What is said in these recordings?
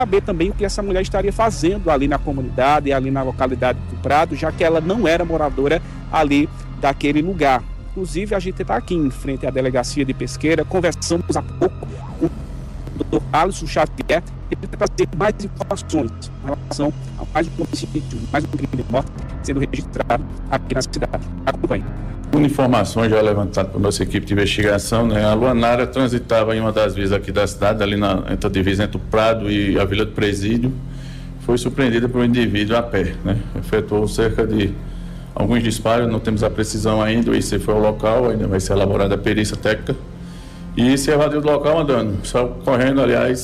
saber também o que essa mulher estaria fazendo ali na comunidade, ali na localidade do Prado, já que ela não era moradora ali daquele lugar. Inclusive, a gente está aqui em frente à delegacia de Pesqueira, conversamos há pouco com o doutor Alisson Xavier, ele vai trazer mais informações em relação a mais um homicídio, mais um crime de morte sendo registrado aqui na cidade. Acompanhe. Uma informação já levantada por nossa equipe de investigação, né? A Luanara transitava em uma das vias aqui da cidade, ali entre a divisa entre o Prado e a Vila do Presídio, foi surpreendida por um indivíduo a pé, né? Efetuou cerca de alguns disparos, não temos a precisão ainda, o IC foi ao local, ainda vai ser elaborada a perícia técnica, e se evadiu do local andando, só correndo, aliás,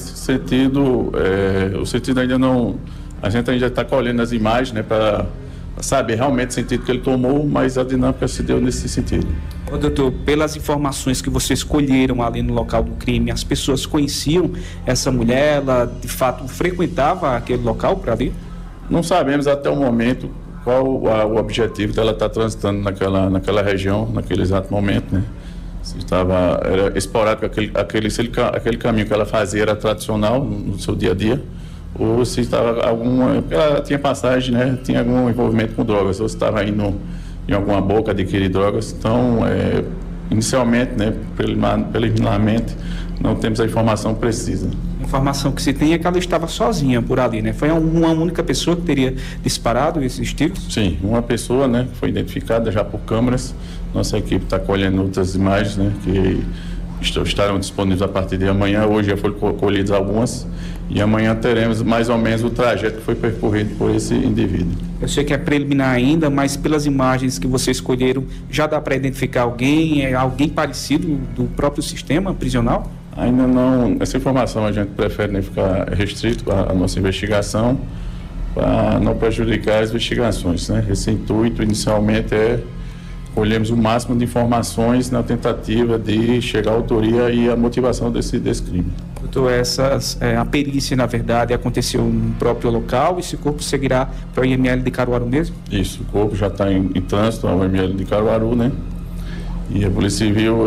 o sentido ainda não, a gente ainda está colhendo as imagens, né, para saber realmente o sentido que ele tomou, mas a dinâmica se deu nesse sentido. Doutor, pelas informações que vocês colheram ali no local do crime, as pessoas conheciam essa mulher, ela de fato frequentava aquele local para ali? Não sabemos até o momento qual o objetivo dela estar transitando naquela região, naquele exato momento, né? Se era esporádico aquele caminho que ela fazia era tradicional no seu dia a dia, ou se estava ela tinha passagem, né? Tinha algum envolvimento com drogas, ou se estava indo em alguma boca adquirir drogas. Então, inicialmente, né, preliminarmente, não temos a informação precisa. A informação que se tem é que ela estava sozinha por ali, né? Foi uma única pessoa que teria disparado esses tiros? Sim, uma pessoa, né, foi identificada já por câmeras. Nossa equipe está colhendo outras imagens, né, que estarão disponíveis a partir de amanhã. Hoje já foram colhidas algumas e amanhã teremos mais ou menos o trajeto que foi percorrido por esse indivíduo. Eu sei que é preliminar ainda, mas pelas imagens que vocês escolheram, já dá para identificar alguém, alguém parecido do próprio sistema prisional? Ainda não, essa informação a gente prefere, né, ficar restrito à nossa investigação para não prejudicar as investigações, né? Esse intuito inicialmente colhemos o máximo de informações na tentativa de chegar à autoria e à motivação desse crime. Doutor, a perícia, na verdade, aconteceu no próprio local e esse corpo seguirá para o IML de Caruaru mesmo? Isso, o corpo já está em trânsito ao IML de Caruaru, né? E a Polícia Civil,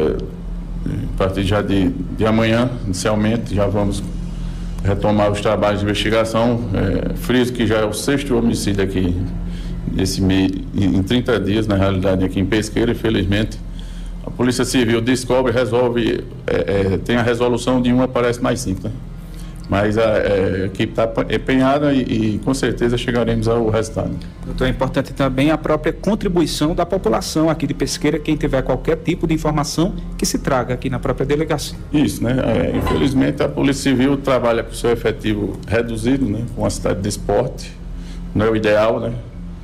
a partir já de amanhã, inicialmente, já vamos retomar os trabalhos de investigação. Friso que já é o 6º homicídio aqui nesse mês, em 30 dias, na realidade, aqui em Pesqueira, infelizmente. A Polícia Civil descobre, resolve, tem a resolução de uma, parece mais 5, né? Mas a equipe está empenhada e com certeza chegaremos ao resultado. Doutor, é importante também a própria contribuição da população aqui de Pesqueira, quem tiver qualquer tipo de informação que se traga aqui na própria delegacia. Isso, né? Infelizmente a Polícia Civil trabalha com seu efetivo reduzido, né? Com uma cidade de esporte, não é o ideal, né?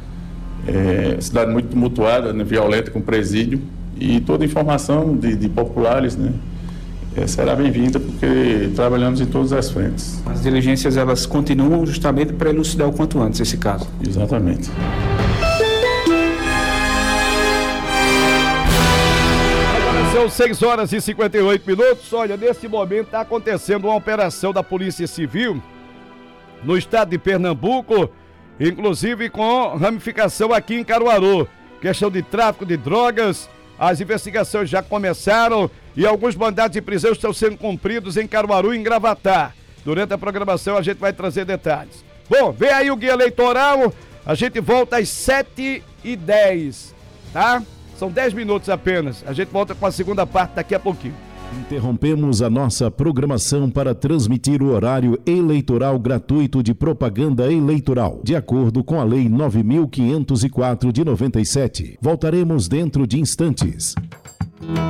Cidade muito tumultuada, né? Violenta, com presídio, e toda informação de populares, né? Será bem-vinda porque trabalhamos em todas as frentes. As diligências, elas continuam justamente para elucidar o quanto antes esse caso. Exatamente. Agora são 6h58. Olha, nesse momento está acontecendo uma operação da Polícia Civil no estado de Pernambuco, inclusive com ramificação aqui em Caruaru. Questão de tráfico de drogas. As investigações já começaram e alguns mandados de prisão estão sendo cumpridos em Caruaru e em Gravatá. Durante a programação a gente vai trazer detalhes. Bom, vem aí o guia eleitoral, a gente volta às 7h10, tá? São 10 minutos apenas, a gente volta com a segunda parte daqui a pouquinho. Interrompemos a nossa programação para transmitir o horário eleitoral gratuito de propaganda eleitoral, de acordo com a Lei 9.504 de 97. Voltaremos dentro de instantes.